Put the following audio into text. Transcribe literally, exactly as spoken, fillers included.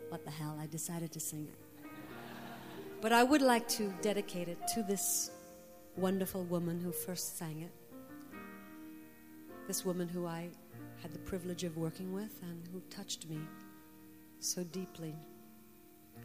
what the hell, I decided to sing it. But I would like to dedicate it to this wonderful woman who first sang it. This woman who I had the privilege of working with and who touched me so deeply.